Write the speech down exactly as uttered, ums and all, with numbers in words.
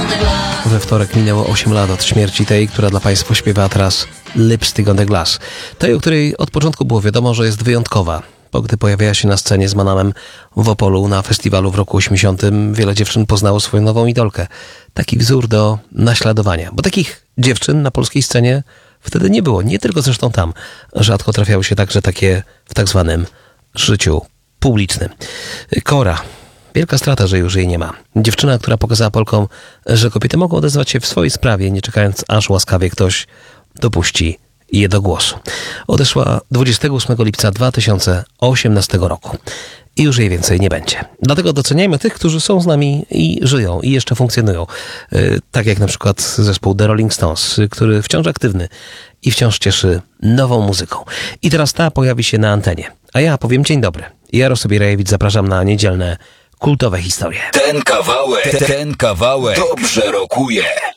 We wtorek minęło osiem lat od śmierci tej, która dla Państwa śpiewała teraz Lipstick on the Glass. Tej, o której od początku było wiadomo, że jest wyjątkowa. Bo gdy pojawiała się na scenie z Manamem w Opolu na festiwalu w roku osiemdziesiątym, wiele dziewczyn poznało swoją nową idolkę. Taki wzór do naśladowania. Bo takich dziewczyn na polskiej scenie wtedy nie było. Nie tylko zresztą tam. Rzadko trafiały się także takie w tak zwanym życiu publicznym. Kora. Wielka strata, że już jej nie ma. Dziewczyna, która pokazała Polkom, że kobiety mogą odezwać się w swojej sprawie, nie czekając, aż łaskawie ktoś dopuści je do głosu. Odeszła dwudziestego ósmego lipca dwa tysiące osiemnastego roku. I już jej więcej nie będzie. Dlatego doceniajmy tych, którzy są z nami i żyją, i jeszcze funkcjonują. Yy, tak jak na przykład zespół The Rolling Stones, który wciąż aktywny i wciąż cieszy nową muzyką. I teraz ta pojawi się na antenie. A ja powiem dzień dobry. Jarosław Birajewicz, zapraszam na niedzielne kultowe historie. Ten kawałek, ten kawałek dobrze rokuje.